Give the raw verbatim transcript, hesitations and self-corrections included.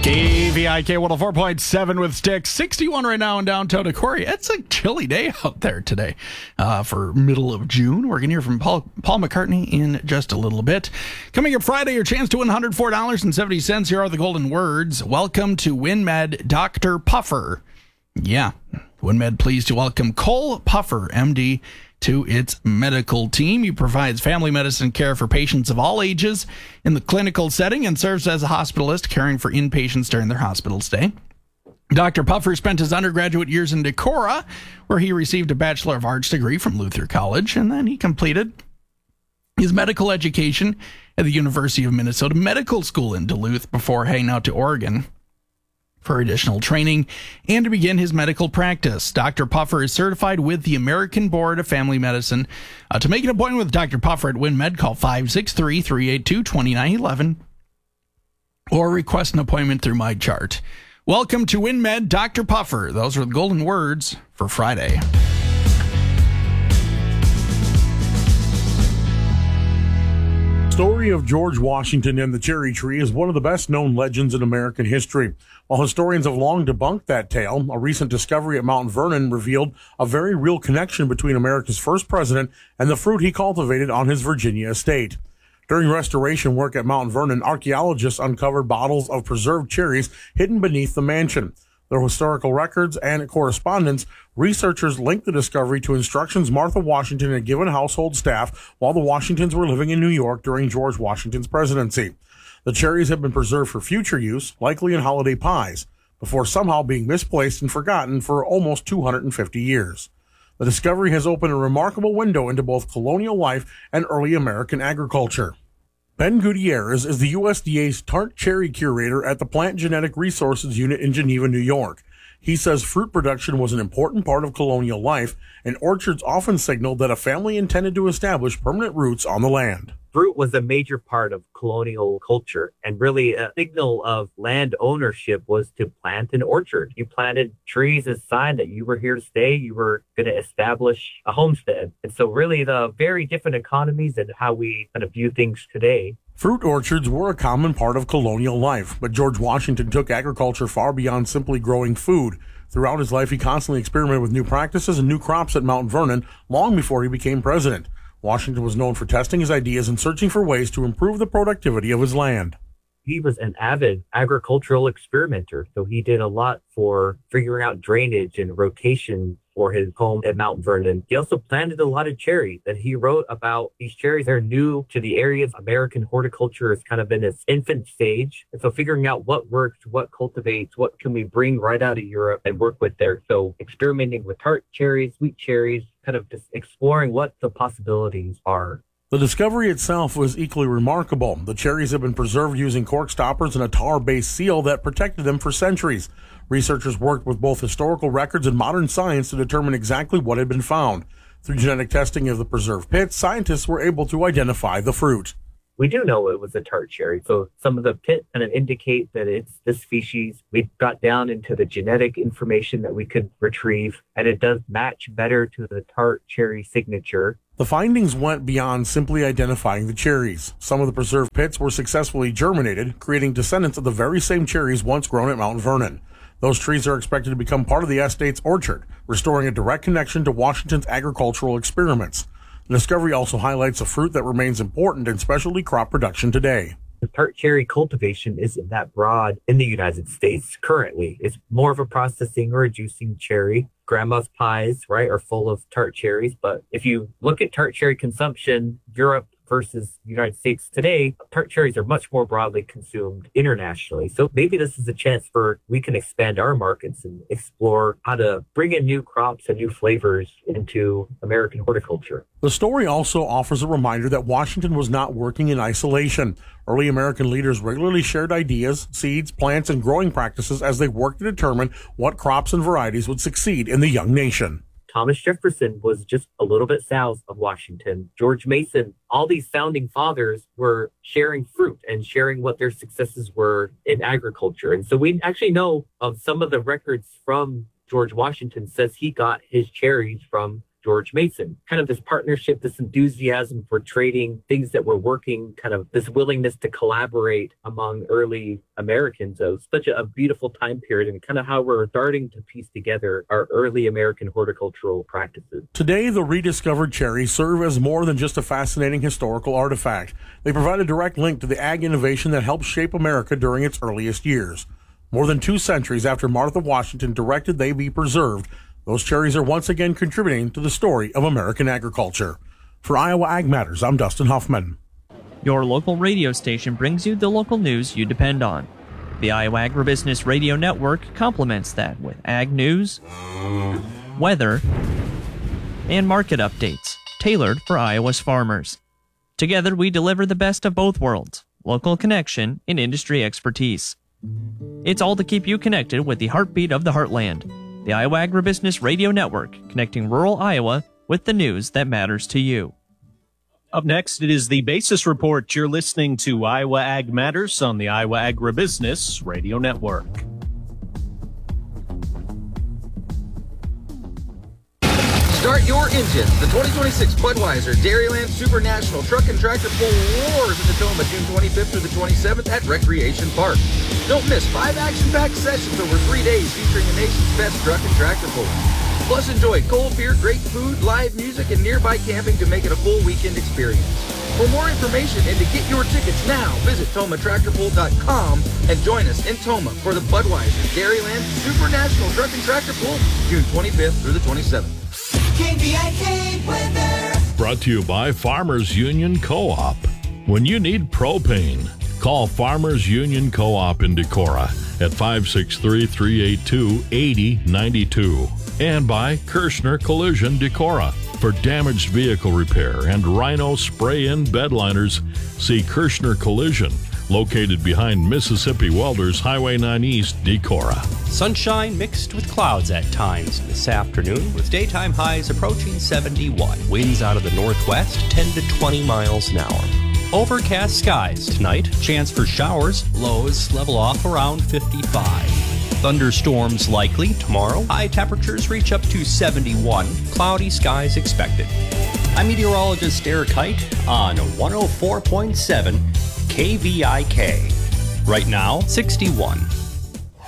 K V I K one oh four point seven with Sticks. sixty-one right now in downtown Corey. It's a chilly day out there today uh, for middle of June. We're going to hear from Paul, Paul McCartney in just a little bit. Coming up Friday, your chance to win one hundred four dollars and seventy cents. Here are the golden words. Welcome to WinMed, Doctor Puffer. Yeah, WinMed pleased to welcome Cole Puffer, M D, to its medical team. He provides family medicine care for patients of all ages in the clinical setting and serves as a hospitalist caring for inpatients during their hospital stay. Doctor Puffer spent his undergraduate years in Decorah, where he received a Bachelor of Arts degree from Luther College, and then he completed his medical education at the University of Minnesota Medical School in Duluth before heading out to Oregon for additional training and to begin his medical practice. Doctor Puffer is certified with the American Board of Family Medicine. Uh, to make an appointment with Doctor Puffer at WinMed, call five six three, three eight two, two nine one one or request an appointment through MyChart. Welcome to WinMed, Doctor Puffer. Those are the golden words for Friday. The story of George Washington and the cherry tree is one of the best-known legends in American history. While historians have long debunked that tale, a recent discovery at Mount Vernon revealed a very real connection between America's first president and the fruit he cultivated on his Virginia estate. During restoration work at Mount Vernon, archaeologists uncovered bottles of preserved cherries hidden beneath the mansion. Their historical records and correspondence, researchers linked the discovery to instructions Martha Washington had given household staff while the Washingtons were living in New York during George Washington's presidency. The cherries have been preserved for future use, likely in holiday pies, before somehow being misplaced and forgotten for almost two hundred fifty years. The discovery has opened a remarkable window into both colonial life and early American agriculture. Ben Gutierrez is the U S D A's tart cherry curator at the Plant Genetic Resources Unit in Geneva, New York. He says fruit production was an important part of colonial life, and orchards often signaled that a family intended to establish permanent roots on the land. Fruit was a major part of colonial culture, and really a signal of land ownership was to plant an orchard. You planted trees as a sign that you were here to stay, you were going to establish a homestead. And so really the very different economies and how we kind of view things today. Fruit orchards were a common part of colonial life, but George Washington took agriculture far beyond simply growing food. Throughout his life, he constantly experimented with new practices and new crops at Mount Vernon long before he became president. Washington was known for testing his ideas and searching for ways to improve the productivity of his land. He was an avid agricultural experimenter, so he did a lot for figuring out drainage and rotation for his home at Mount Vernon. He also planted a lot of cherries, and he wrote about these cherries. They're new to the area. American horticulture is kind of in its infant stage. And so figuring out what works, what cultivates, what can we bring right out of Europe and work with there. So experimenting with tart cherries, sweet cherries, kind of just exploring what the possibilities are. The discovery itself was equally remarkable. The cherries have been preserved using cork stoppers and a tar-based seal that protected them for centuries. Researchers worked with both historical records and modern science to determine exactly what had been found. Through genetic testing of the preserved pits, scientists were able to identify the fruit. We do know it was a tart cherry. So some of the pit kind of indicate that it's this species. We got down into the genetic information that we could retrieve, and it does match better to the tart cherry signature. The findings went beyond simply identifying the cherries. Some of the preserved pits were successfully germinated, creating descendants of the very same cherries once grown at Mount Vernon. Those trees are expected to become part of the estate's orchard, restoring a direct connection to Washington's agricultural experiments. The discovery also highlights a fruit that remains important in specialty crop production today. The tart cherry cultivation isn't that broad in the United States currently. It's more of a processing or a juicing cherry. Grandma's pies, right, are full of tart cherries. But if you look at tart cherry consumption, Europe versus the United States today, tart cherries are much more broadly consumed internationally. So maybe this is a chance for we can expand our markets and explore how to bring in new crops and new flavors into American horticulture. The story also offers a reminder that Washington was not working in isolation. Early American leaders regularly shared ideas, seeds, plants, and growing practices as they worked to determine what crops and varieties would succeed in the young nation. Thomas Jefferson was just a little bit south of Washington. George Mason, all these founding fathers were sharing fruit and sharing what their successes were in agriculture. And so we actually know of some of the records from George Washington says he got his cherries from George Mason. Kind of this partnership, this enthusiasm for trading, things that were working, kind of this willingness to collaborate among early Americans. So it's such a, a beautiful time period, and kind of how we're starting to piece together our early American horticultural practices. Today, the rediscovered cherries serve as more than just a fascinating historical artifact. They provide a direct link to the ag innovation that helped shape America during its earliest years. More than two centuries after Martha Washington directed they be preserved, those cherries are once again contributing to the story of American agriculture. For Iowa Ag Matters, I'm Dustin Huffman. Your local radio station brings you the local news you depend on. The Iowa Agribusiness Radio Network complements that with ag news, weather, and market updates tailored for Iowa's farmers. Together, we deliver the best of both worlds, local connection and industry expertise. It's all to keep you connected with the heartbeat of the heartland. The Iowa Agribusiness Radio Network, connecting rural Iowa with the news that matters to you. Up next, it is the Basis Report. You're listening to Iowa Ag Matters on the Iowa Agribusiness Radio Network. Start your engines. The twenty twenty-six Budweiser Dairyland Super National Truck and Tractor Pull Wars in Tacoma, June twenty-fifth through the twenty-seventh at Recreation Park. Don't miss five action-packed sessions over three days featuring the nation's best truck and tractor pull. Plus, enjoy cold beer, great food, live music, and nearby camping to make it a full weekend experience. For more information and to get your tickets now, visit Toma Tractor Pull dot com and join us in Toma for the Budweiser Dairyland Super National Truck and Tractor Pull, June twenty-fifth through the twenty-seventh. K V I K weather. Brought to you by Farmers Union Co-op. When you need propane, call Farmers Union Co-op in Decorah at five six three, three eight two, eight zero nine two. And by Kirshner Collision Decorah. For damaged vehicle repair and Rhino spray-in bed liners, see Kirshner Collision, located behind Mississippi Welders Highway nine East, Decorah. Sunshine mixed with clouds at times this afternoon, with daytime highs approaching seventy-one. Winds out of the northwest, ten to twenty miles an hour. Overcast skies tonight, chance for showers, lows level off around fifty-five. Thunderstorms likely tomorrow, high temperatures reach up to seventy-one, cloudy skies expected. I'm meteorologist Eric Height on one oh four point seven K V I K. Right now, sixty-one.